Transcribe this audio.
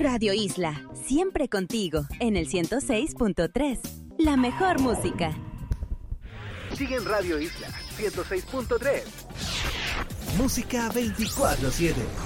Radio Isla, siempre contigo, en el 106.3. La mejor música. Sigue en Radio Isla 106.3. Música 24/7.